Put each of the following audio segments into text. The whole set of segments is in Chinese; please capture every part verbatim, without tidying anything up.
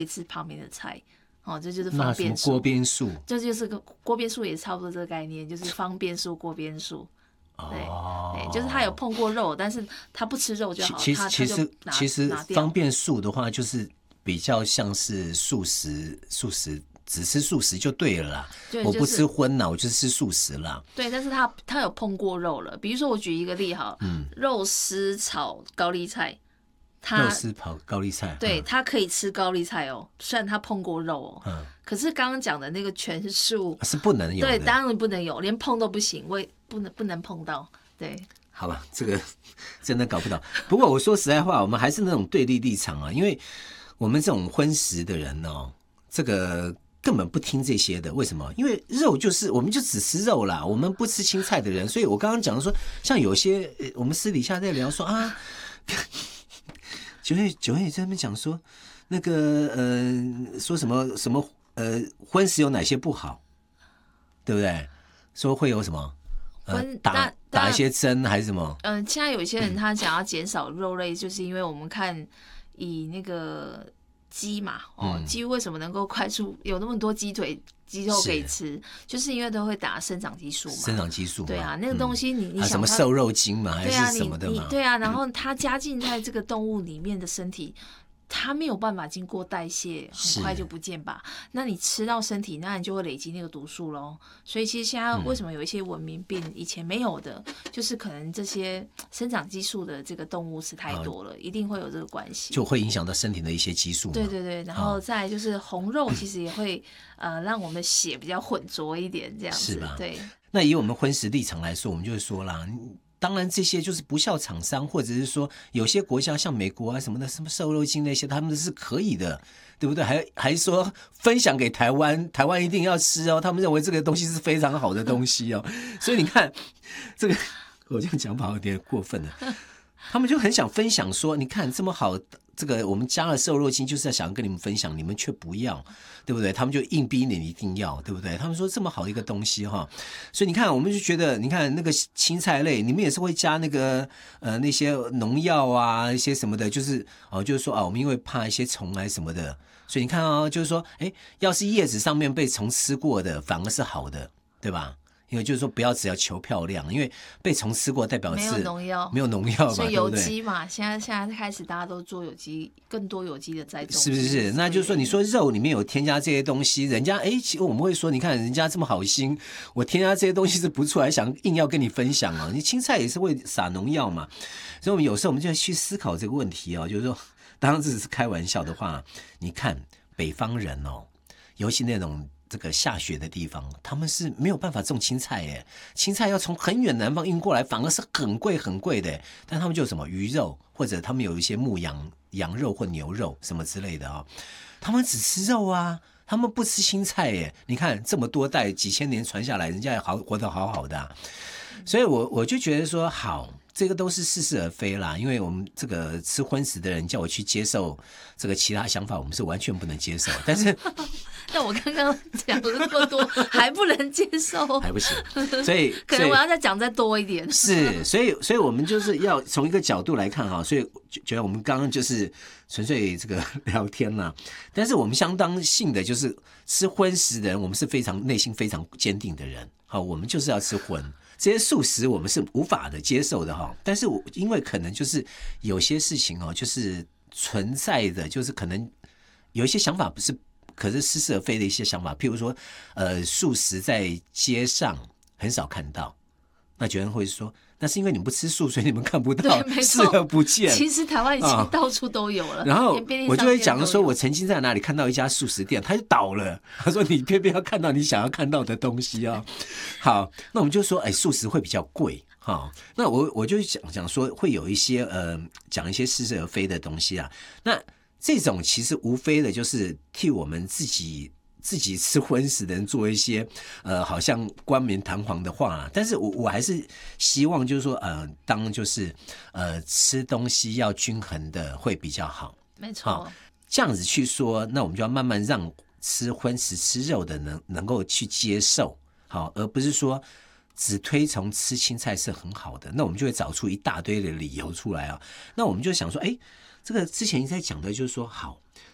吃旁边的菜。哦，这就是方便素。 锅边素， 这就是个锅边素，也差不多这个概念，就是方便素、锅边素。对，哦、对，就是他有碰过肉，但是他不吃肉就好。 其实其实其实方便素的话，就是比较像是素食，素食只吃素食就对了啦。 对， 我不吃荤啦，我就吃素食啦。 对，但是他他有碰过肉了，比如说我举一个例哈，嗯，肉丝炒高丽菜。 肉丝炒高丽菜， 对、嗯、他可以吃高丽菜哦，虽然他碰过肉哦，嗯、可是刚刚讲的那个全素是不能有的， 对，当然不能有，连碰都不行，我也不能不能碰到，对。 好吧，这个真的搞不懂。不过我说实在话，我们还是那种对立立场啊，因为我们这种荤食的人哦，这个根本不听这些的。为什么？因为肉就是我们就只吃肉啦，我们不吃青菜的人。所以我刚刚讲说，像有些我们私底下在聊说啊。九月九月在那边讲说，那个呃，说什么什么呃，荤食有哪些不好，对不对？说会有什么呃打打一些针还是什么？ 嗯、呃，现在有些人他想要减少肉类，就是因为我们看以那个鸡嘛，哦，鸡为什么能够快速有那么多鸡腿？鸡肉可以吃，就是因为都会打生长激素嘛。 生长激素， 对啊，那个东西你、嗯、你想、啊、 什么瘦肉精嘛，还是什么的嘛？ 对啊，然后它加进在这个动物里面的身体，它没有办法经过代谢，很快就不见吧？那你吃到身体，那你就会累积那个毒素咯。所以其实现在为什么有一些文明病、嗯、以前没有的，就是可能这些生长激素的这个动物吃太多了，啊、一定会有这个关系， 就会影响到身体的一些激素嘛。 对对对，然后再来就是红肉，其实也会、嗯、呃让我们的血比较浑浊一点，这样子。 是吧？ 对。 那以我们荤食立场来说，我们就会说啦。当然，这些就是不孝厂商，或者是说有些国家像美国啊什么的，什么瘦肉精那些，他们是可以的，对不对？还还说分享给台湾，台湾一定要吃哦。他们认为这个东西是非常好的东西哦。所以你看，这个我这样讲法有点过分了。他们就很想分享说，你看这么好，这个我们加了瘦肉精，就是要想跟你们分享，你们却不要，对不对？他们就硬逼你一定要，对不对？他们说这么好一个东西哈，所以你看，我们就觉得，你看那个青菜类，你们也是会加那个呃那些农药啊，一些什么的，就是哦，就是说啊，我们因为怕一些虫啊什么的，所以你看啊、哦，就是说，哎，要是叶子上面被虫吃过的，反而是好的，对吧？因为就是说不要只要求漂亮，因为被虫吃过代表是没有农药， 没有农药嘛， 所以有机嘛，现在现在开始大家都做有机，更多有机的栽种， 是不是？那就是说，你说肉里面有添加这些东西，人家哎，其实我们会说，你看人家这么好心，我添加这些东西是不错，还想硬要跟你分享啊。你青菜也是会撒农药嘛，所以我们有时候我们就去思考这个问题哦，就是说，当然这只是开玩笑的话，你看北方人哦，尤其那种。这个下雪的地方，他们是没有办法种青菜耶，青菜要从很远南方运过来，反而是很贵很贵的。但他们就有什么鱼肉，或者他们有一些牧羊羊肉或牛肉什么之类的啊、哦，他们只吃肉啊，他们不吃青菜耶。你看这么多代几千年传下来，人家也好活得好好的、啊，所以我我就觉得说好。这个都是似是而非啦，因为我们这个吃荤食的人叫我去接受这个其他想法，我们是完全不能接受。但是， 但我刚刚讲了那么多，还不能接受， 还不行，所以可能我要再讲再多一点。 是，所以，所以我们就是要从一个角度来看哈，所以觉得我们刚刚就是纯粹这个聊天啦。但是我们相当信的就是吃荤食的人，我们是非常内心非常坚定的人。好，我们就是要吃荤。这些素食我们是无法的接受的哈，但是我因为可能就是有些事情哦，就是存在的，就是可能有一些想法不是，可是似是而非的一些想法，譬如说，呃，素食在街上很少看到，那有人会说，那是因为你们不吃素，所以你们看不到，视而不见。 其实台湾已经到处都有了。 哦、然后我就会讲说，我曾经在哪里看到一家素食店，它就倒了。他说：“你偏偏要看到你想要看到的东西啊、哦。”好，那我们就说，哎，素食会比较贵哈、哦。那我我就讲讲说，会有一些呃，讲一些似是而非的东西啊。那这种其实无非的就是替我们自己。自己吃荤食的人做一些呃，好像冠冕堂皇的话，但是我我还是希望就是说呃，当就是呃吃东西要均衡的会比较好， 没错、哦。 这样子去说，那我们就要慢慢让吃荤食吃肉的能能够去接受，好，而不是说只推崇吃青菜是很好的，那我们就会找出一大堆的理由出来啊。那我们就想说，哎，这个之前一直在讲的就是说，好。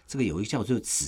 这个有一个叫做子